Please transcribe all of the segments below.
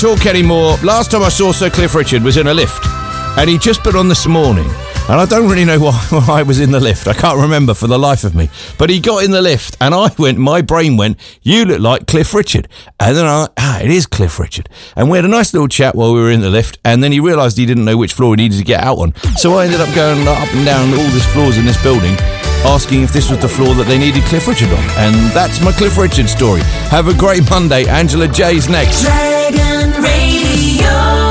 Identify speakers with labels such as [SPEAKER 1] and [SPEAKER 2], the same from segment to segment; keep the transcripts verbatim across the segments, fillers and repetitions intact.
[SPEAKER 1] Talk anymore. Last time I saw Sir Cliff Richard was in a lift, and he just put on this morning, and I don't really know why, why I was in the lift. I can't remember for the life of me. But he got in the lift, and I went, my brain went, you look like Cliff Richard. And then I, ah, it is Cliff Richard. And we had a nice little chat while we were in the lift, and then he realised he didn't know which floor he needed to get out on. So I ended up going up and down all these floors in this building, asking if this was the floor that they needed Cliff Richard on. And that's my Cliff Richard story. Have a great Monday. Angela J's next.
[SPEAKER 2] Dragon Radio.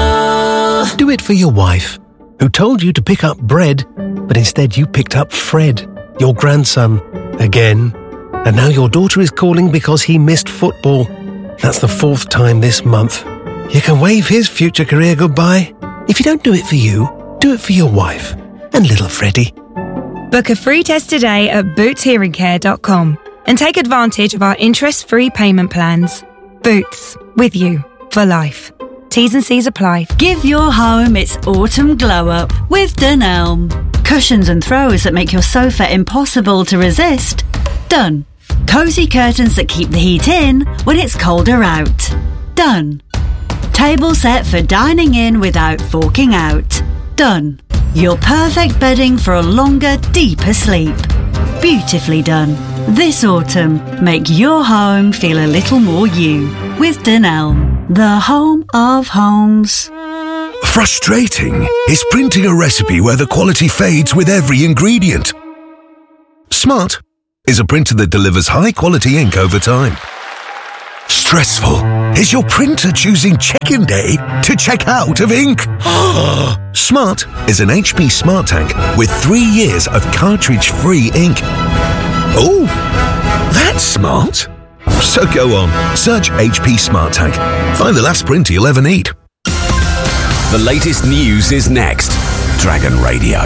[SPEAKER 3] Do it for your wife, who told you to pick up bread, but instead you picked up Fred, your grandson, again. And now your daughter is calling because he missed football. That's the fourth time this month. You can wave his future career goodbye. If you don't do it for you, do it for your wife and little Freddie.
[SPEAKER 4] Book a free test today at boots hearing care dot com and take advantage of our interest-free payment plans. Boots, with you for life. T's and C's apply.
[SPEAKER 5] Give your home its autumn glow-up with Dunelm. Cushions and throws that make your sofa impossible to resist. Done. Cosy curtains that keep the heat in when it's colder out. Done. Table set for dining in without forking out. Done. Your perfect bedding for a longer, deeper sleep. Beautifully done. This autumn, make your home feel a little more you with Dunelm, the home of homes.
[SPEAKER 6] Frustrating is printing a recipe where the quality fades with every ingredient. Smart is a printer that delivers high-quality ink over time. Stressful is your printer choosing check-in day to check out of ink. Smart is an H P Smart Tank with three years of cartridge-free ink. Oh, that's smart. So go on, search H P Smart Tank. Find the last printer you'll ever need.
[SPEAKER 7] The latest news is next. Dragon Radio.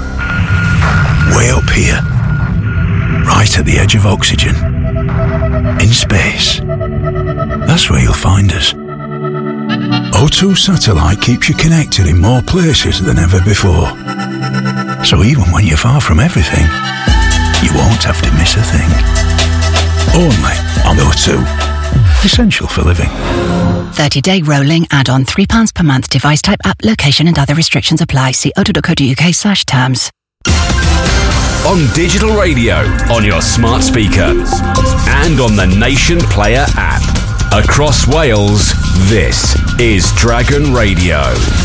[SPEAKER 6] Way up here, right at the edge of oxygen, in space. That's where you'll find us. O two Satellite keeps you connected in more places than ever before. So even when you're far from everything, you won't have to miss a thing. Only on O two. Essential for living.
[SPEAKER 8] thirty-day rolling add-on, three pounds per month. Device type, app, location and other restrictions apply. See o two dot co dot uk slash terms.
[SPEAKER 7] On digital radio, on your smart speaker, and on the Nation Player app. Across Wales, this is Dragon Radio.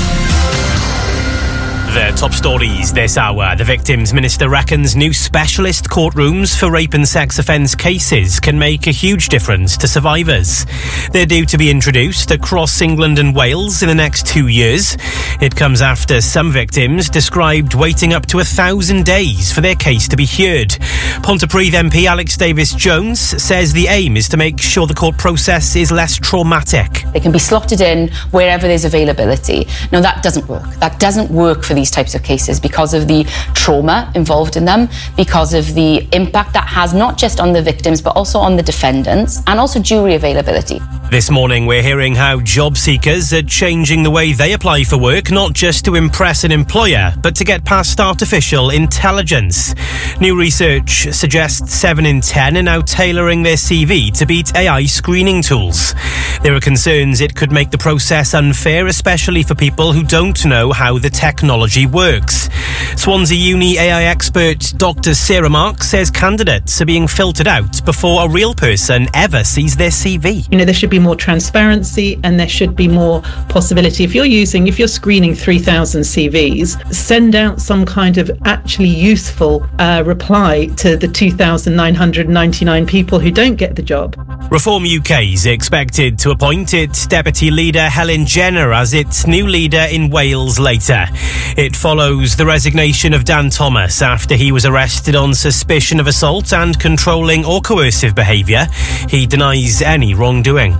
[SPEAKER 9] The top stories this hour. The Victims Minister reckons new specialist courtrooms for rape and sex offence cases can make a huge difference to survivors. They're due to be introduced across England and Wales in the next two years. It comes after some victims described waiting up to a thousand days for their case to be heard. Pontypridd M P Alex Davies-Jones says the aim is to make sure the court process is less traumatic.
[SPEAKER 10] They can be slotted in wherever there's availability. Now, that doesn't work. That doesn't work for these types of cases because of the trauma involved in them, because of the impact that has not just on the victims but also on the defendants, and also jury availability.
[SPEAKER 9] This morning we're hearing how job seekers are changing the way they apply for work, not just to impress an employer but to get past artificial intelligence. New research suggests seven in ten are now tailoring their C V to beat A I screening tools. There are concerns it could make the process unfair, especially for people who don't know how the technology works. Swansea Uni A I expert Doctor Sarah Mark says candidates are being filtered out before a real person ever sees their C V.
[SPEAKER 11] You know, there should be more transparency and there should be more possibility. If you're using, if you're screening three thousand C Vs, send out some kind of actually useful uh, reply to the two thousand nine hundred ninety-nine people who don't get the job.
[SPEAKER 9] Reform U K is expected to appoint its deputy leader Helen Jenner as its new leader in Wales later. It follows the resignation of Dan Thomas after he was arrested on suspicion of assault and controlling or coercive behaviour. He denies any wrongdoing.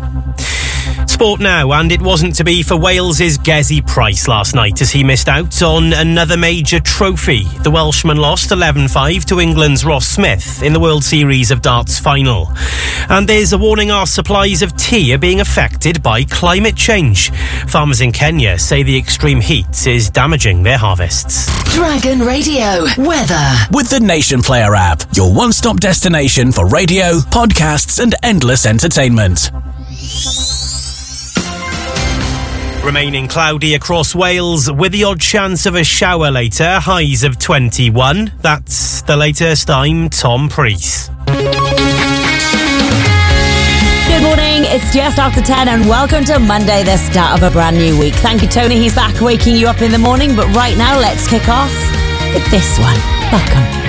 [SPEAKER 9] Sport now, and it wasn't to be for Wales's Gezi Price last night as he missed out on another major trophy. The Welshman lost eleven five to England's Ross Smith in the World Series of Darts final. And there's a warning our supplies of tea are being affected by climate change. Farmers in Kenya say the extreme heat is damaging their harvests.
[SPEAKER 2] Dragon Radio weather
[SPEAKER 12] with the Nation Player app, your one-stop destination for radio, podcasts and endless entertainment.
[SPEAKER 9] Remaining cloudy across Wales with the odd chance of a shower later, highs of twenty-one. That's the latest. I'm Tom Preece.
[SPEAKER 13] Good morning, it's just after ten and welcome to Monday, the start of a brand new week. Thank you, Tony, he's back waking you up in the morning, but right now let's kick off with this one. Welcome.